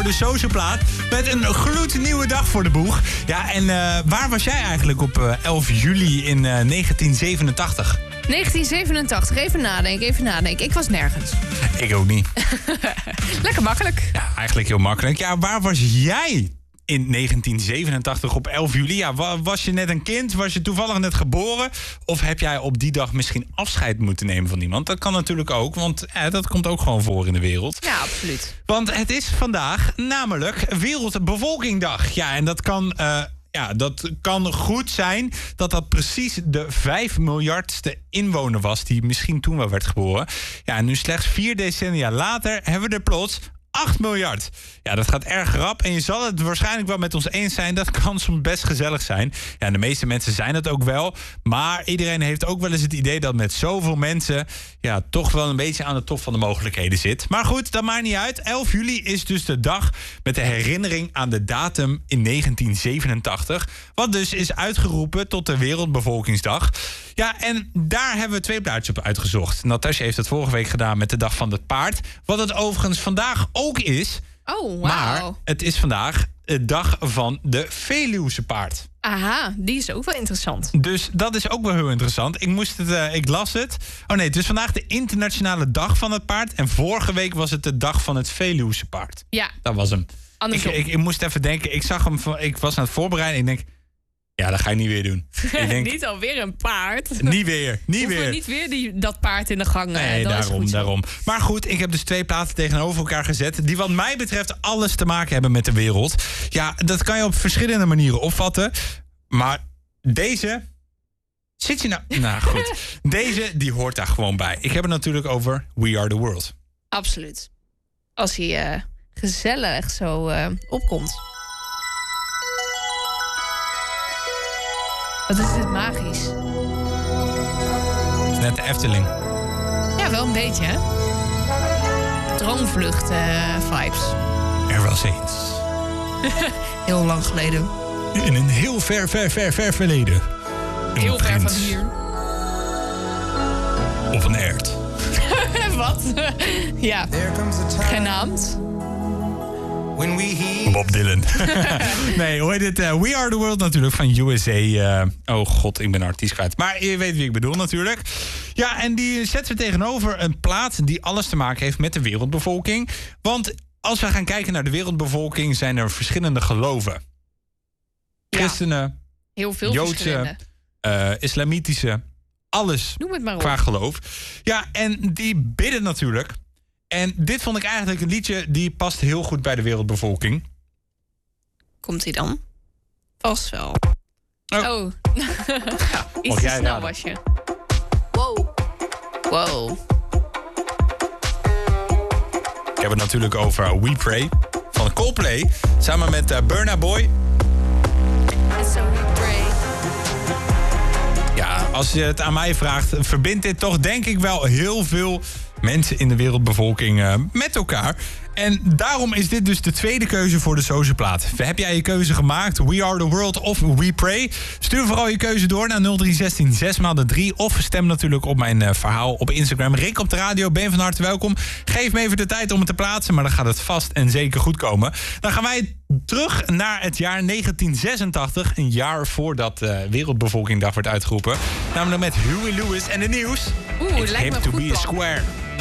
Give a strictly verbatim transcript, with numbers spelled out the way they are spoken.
voor de Socialplaat met een gloednieuwe dag voor de boeg. Ja, en uh, waar was jij eigenlijk op uh, elf juli in uh, negentien zevenentachtig? negentien zevenentachtig, even nadenken, even nadenken. Ik was nergens. Ik ook niet. Lekker makkelijk. Ja, eigenlijk heel makkelijk. Ja, waar was jij in negentien zevenentachtig op elf juli? Ja, was je net een kind? Was je toevallig net geboren? Of heb jij op die dag misschien afscheid moeten nemen van iemand? Dat kan natuurlijk ook, want eh, dat komt ook gewoon voor in de wereld. Ja, absoluut. Want het is vandaag namelijk Wereldbevolkingdag. Ja, en dat kan... Uh, Ja, dat kan goed zijn dat dat precies de vijf miljardste inwoner was die misschien toen wel werd geboren. Ja, en nu slechts vier decennia later hebben we er plots acht miljard. Ja, dat gaat erg rap en je zal het waarschijnlijk wel met ons eens zijn. Dat kan soms best gezellig zijn. Ja, de meeste mensen zijn het ook wel. Maar iedereen heeft ook wel eens het idee dat met zoveel mensen... ja, toch wel een beetje aan de top van de mogelijkheden zit. Maar goed, dat maakt niet uit. elf juli is dus de dag met de herinnering aan de datum in negentien zevenentachtig. Wat dus is uitgeroepen tot de Wereldbevolkingsdag. Ja, en daar hebben we twee plaatjes op uitgezocht. Natasja heeft het vorige week gedaan met de dag van het paard. Wat het overigens vandaag ook is. Oh, wow. Maar het is vandaag de dag van de Veluwse paard. Aha, die is ook wel interessant. Dus dat is ook wel heel interessant. Ik moest het, uh, ik las het. Oh nee, het is vandaag de internationale dag van het paard. En vorige week was het de dag van het Veluwse paard. Ja. Dat was hem. Ik, ik, ik moest even denken, ik zag hem, ik was aan het voorbereiden. Ik denk, ja, dat ga je niet weer doen. Ik denk, niet alweer een paard. Niet weer, niet Hoeven weer. We niet weer die, dat paard in de gang. Nee, dat daarom, is daarom. Maar goed, ik heb dus twee platen tegenover elkaar gezet... die wat mij betreft alles te maken hebben met de wereld. Ja, dat kan je op verschillende manieren opvatten. Maar deze... Zit je nou... Nou goed, deze die hoort daar gewoon bij. Ik heb het natuurlijk over We Are The World. Absoluut. Als hij uh, gezellig zo uh, opkomt. Wat is dit magisch? Het is net de Efteling. Ja, wel een beetje, hè? Droomvlucht uh, vibes. Er was eens. Heel lang geleden. In een heel ver, ver, ver, ver verleden. Een heel ver prins. van hier. Op een aard. Wat? Ja. Genaamd. Bob Dylan. Nee, hoe heet het? Uh, We Are The World natuurlijk van U S A. Uh, oh god, ik ben artiest kwijt. Maar je weet wie ik bedoel natuurlijk. Ja, en die zetten we tegenover een plaat die alles te maken heeft met de wereldbevolking. Want als we gaan kijken naar de wereldbevolking zijn er verschillende geloven. Christenen, ja, heel veel Joodse, uh, islamitische, alles Noem het maar op. qua geloof. Ja, en die bidden natuurlijk. En dit vond ik eigenlijk een liedje die past heel goed bij de wereldbevolking. Komt hij dan? Vast wel. Oh. oh. Iets te snel was je. Wow. Wow. Ik heb het natuurlijk over We Pray van Coldplay. Samen met uh, Burna Boy. And so we pray. Ja, als je het aan mij vraagt, verbindt dit toch denk ik wel heel veel mensen in de wereldbevolking uh, met elkaar. En daarom is dit dus de tweede keuze voor de Socialplaat. Heb jij je keuze gemaakt? We Are The World of We Pray? Stuur vooral je keuze door naar nul drie een zes zes maal de drie. Of stem natuurlijk op mijn uh, verhaal op Instagram. Rick op de radio, ben van harte welkom. Geef me even de tijd om het te plaatsen, maar dan gaat het vast en zeker goed komen. Dan gaan wij terug naar het jaar negentien zesentachtig. Een jaar voordat uh, Wereldbevolkingdag werd uitgeroepen. Namelijk met Huey Lewis en de nieuws. Oeh, It's lijkt me hip to goed be a plan. square.